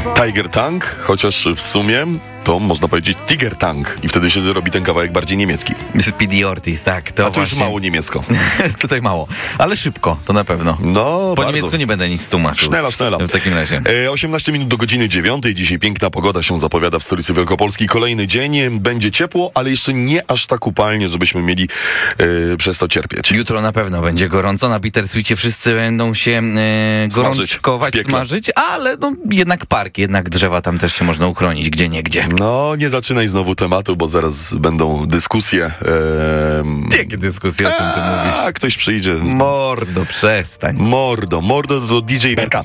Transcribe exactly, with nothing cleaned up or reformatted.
Tiger Tank, chociaż w sumie to można powiedzieć Tiger Tank i wtedy się zrobi ten kawałek bardziej niemiecki. Speedy Ortiz, tak. To A to właśnie... już mało niemiecko. Tutaj mało, ale szybko, to na pewno. No, Po bardzo. niemiecku nie będę nic tłumaczył. Sznela, sznela. W takim razie. E, osiemnaście minut do godziny dziewiątej. Dzisiaj piękna pogoda się zapowiada w stolicy Wielkopolskiej. Kolejny dzień. Będzie ciepło, ale jeszcze nie aż tak upalnie, żebyśmy mieli e, przez to cierpieć. Jutro na pewno będzie gorąco. Na Bittersweetie wszyscy będą się e, gorączkować, Smażyć, smażyć, ale no, jednak park, jednak drzewa tam też się można uchronić, gdzie nie gdzie. No, nie zaczynaj znowu tematu, bo zaraz będą dyskusje. E, Jakie dyskusje, o czym ty mówisz? A ktoś przyjdzie. Mordo, przestań. Mordo, mordo to D J Berka.